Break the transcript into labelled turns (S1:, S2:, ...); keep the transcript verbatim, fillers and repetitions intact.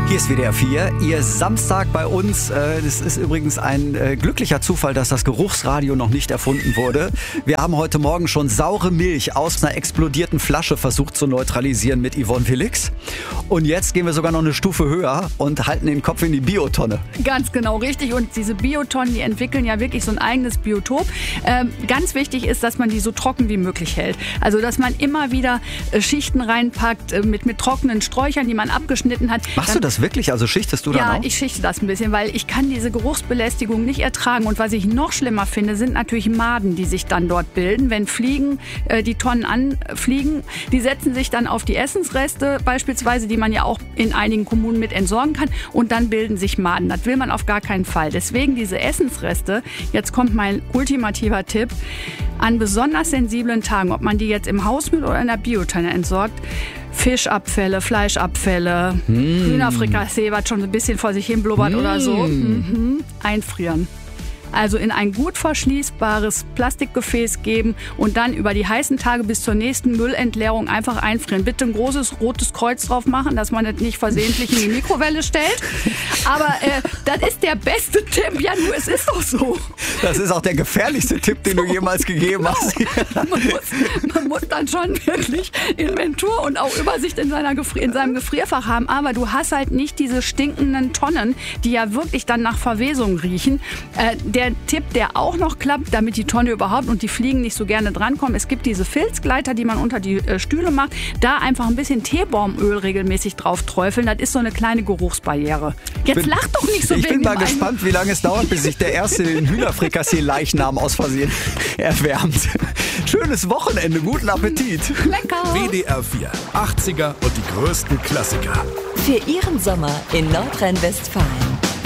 S1: Hier ist W D R vier, Ihr Samstag bei uns. Es ist übrigens ein glücklicher Zufall, dass das Geruchsradio noch nicht erfunden wurde. Wir haben heute Morgen schon saure Milch aus einer explodierten Flasche versucht zu neutralisieren mit Yvonne Willix. Und jetzt gehen wir sogar noch eine Stufe höher und halten den Kopf in die Biotonne.
S2: Ganz genau, richtig. Und diese Biotonnen, die entwickeln ja wirklich so ein eigenes Biotop. Ähm, ganz wichtig ist, dass man die so trocken wie möglich hält. Also, dass man immer wieder äh, Schichten reinpackt äh, mit, mit trockenen Sträuchern, die man abgeschnitten hat.
S1: Machst
S2: Dann,
S1: du das wirklich? Also schichtest du dann
S2: ja,
S1: auch?
S2: ich schichte das ein bisschen, weil ich kann diese Geruchsbelästigung nicht ertragen. Und was ich noch schlimmer finde, sind natürlich Maden, die sich dann dort bilden. Wenn Fliegen äh, die Tonnen anfliegen, die setzen sich dann auf die Essensreste beispielsweise, die man ja auch in einigen Kommunen mit entsorgen kann. Und dann bilden sich Maden. Das will man auf gar keinen Fall. Deswegen diese Essensreste, jetzt kommt mein ultimativer Tipp, an besonders sensiblen Tagen, ob man die jetzt im Hausmüll oder in der Biotonne entsorgt, Fischabfälle, Fleischabfälle, mm. Hühnerfrikassee, was schon ein bisschen vor sich hin blubbert mm. oder so, mhm. einfrieren. Also in ein gut verschließbares Plastikgefäß geben und dann über die heißen Tage bis zur nächsten Müllentleerung einfach einfrieren. Bitte ein großes rotes Kreuz drauf machen, dass man das nicht versehentlich in die Mikrowelle stellt. Aber äh, das ist der beste Tipp. Ja, nur es ist doch so.
S1: Das ist auch der gefährlichste Tipp, den so, du jemals gegeben genau. hast.
S2: Man muss, man muss dann schon wirklich Inventur und auch Übersicht in, seiner Gefri- in seinem Gefrierfach haben. Aber du hast halt nicht diese stinkenden Tonnen, die ja wirklich dann nach Verwesung riechen. Äh, Der Tipp, der auch noch klappt, damit die Tonne überhaupt und die Fliegen nicht so gerne drankommen, es gibt diese Filzgleiter, die man unter die äh, Stühle macht, da einfach ein bisschen Teebaumöl regelmäßig drauf träufeln, das ist so eine kleine Geruchsbarriere. Jetzt bin, lach doch nicht so
S1: Ich
S2: wegen
S1: bin mal
S2: dem
S1: gespannt, wie lange es dauert, bis sich der erste den Hühnerfrikassee-Leichnam aus Versehen erwärmt. Schönes Wochenende, guten Appetit.
S2: Lecker.
S3: W D R vier, achtziger und die größten Klassiker.
S4: Für Ihren Sommer in Nordrhein-Westfalen.